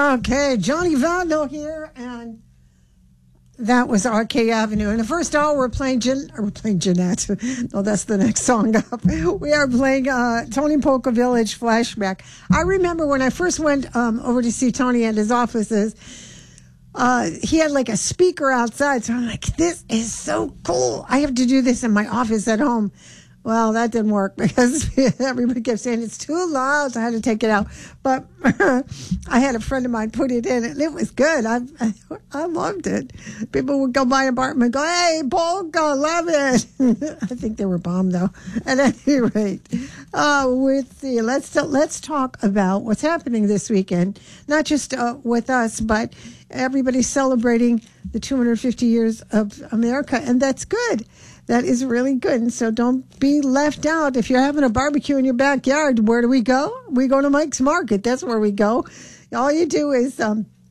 Okay, Johnny Vando here, and that was RK Avenue. In the first hour, we're playing Jeanette. No, that's the next song up. We are playing Tony Polka Village Flashback. I remember when I first went over to see Tony at his offices, he had like a speaker outside. So I'm like, this is so cool. I have to do this in my office at home. Well, that didn't work because everybody kept saying it's too loud, so I had to take it out. But I had a friend of mine put it in, and it was good. I loved it. People would go by an apartment and go, hey, polka, love it. I think they were bombed, though. At any rate, let's talk about what's happening this weekend, not just with us, but everybody's celebrating the 250 years of America, and that's good. That is really good. And so don't be left out. If you're having a barbecue in your backyard, where do we go? We go to Mike's Market. That's where we go. All you do is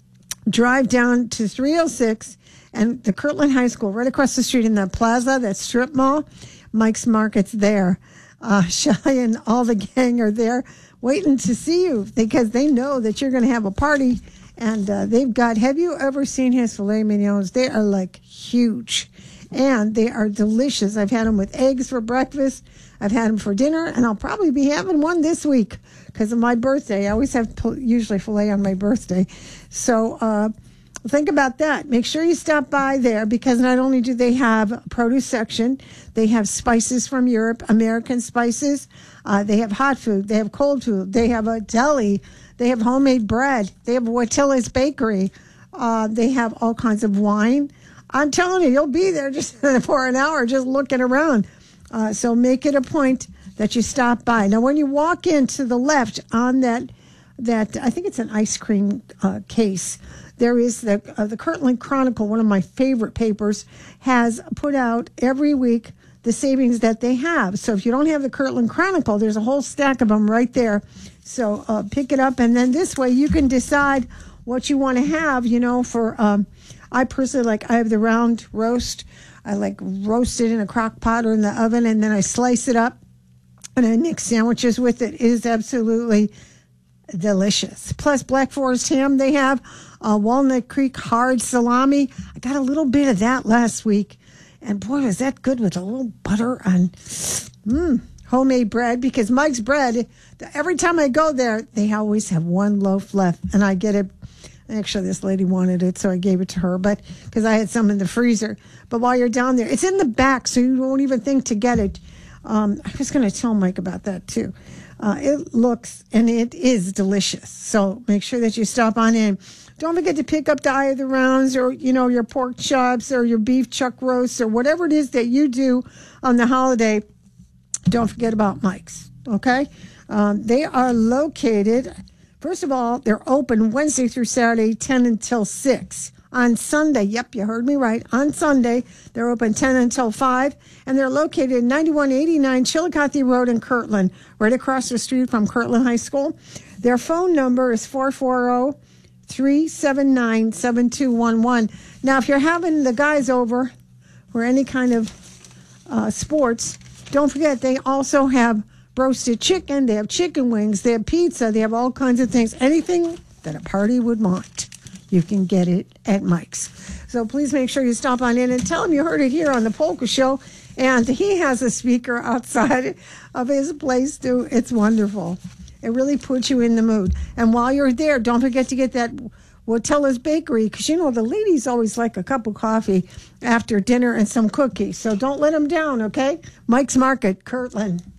drive down to 306 and the Kirtland High School, right across the street in the plaza, that strip mall. Mike's Market's there. Shy and all the gang are there waiting to see you because they know that you're going to have a party. And they've got, have you ever seen his filet mignons? They are like huge. And they are delicious. I've had them with eggs for breakfast. I've had them for dinner, and I'll probably be having one this week because of my birthday. I always have usually filet on my birthday. So think about that. Make sure you stop by there because not only do they have a produce section, they have spices from Europe, American spices. They have hot food. They have cold food. They have a deli. They have homemade bread. They have Watilla's Bakery. They have all kinds of wine. I'm telling you, you'll be there just for an hour just looking around. So make it a point that you stop by. Now, when you walk in to the left on that I think it's an ice cream case, there is the Kirtland Chronicle, one of my favorite papers, has put out every week the savings that they have. So if you don't have the Kirtland Chronicle, there's a whole stack of them right there. So pick it up, and then this way you can decide what you want to have, for... I personally I have the round roast. I roast it in a crock pot or in the oven, and then I slice it up and I make sandwiches with it. It is absolutely delicious. Plus Black Forest ham they have, Walnut Creek hard salami. I got a little bit of that last week, and boy, was that good with a little butter and homemade bread, because Mike's Bread, every time I go there, they always have one loaf left, and I get it. Actually, this lady wanted it, so I gave it to her, but because I had some in the freezer. But while you're down there, it's in the back, so you won't even think to get it. I was going to tell Mike about that, too. It looks, and it is delicious. So make sure that you stop on in. Don't forget to pick up the eye of the rounds, or, your pork chops or your beef chuck roasts or whatever it is that you do on the holiday. Don't forget about Mike's, okay? They are located... First of all, they're open Wednesday through Saturday, 10 until 6. On Sunday, yep, you heard me right. On Sunday, they're open 10 until 5. And they're located at 9189 Chillicothe Road in Kirtland, right across the street from Kirtland High School. Their phone number is 440-379-7211. Now, if you're having the guys over for any kind of sports, don't forget they also have roasted chicken, they have chicken wings, they have pizza, they have all kinds of things. Anything that a party would want, you can get it at Mike's. So please make sure you stop on in and tell him you heard it here on the Polka Show. And he has a speaker outside of his place, too. It's wonderful. It really puts you in the mood. And while you're there, don't forget to get that Watilla's Bakery, because, the ladies always like a cup of coffee after dinner and some cookies. So don't let them down, okay? Mike's Market, Kirtland.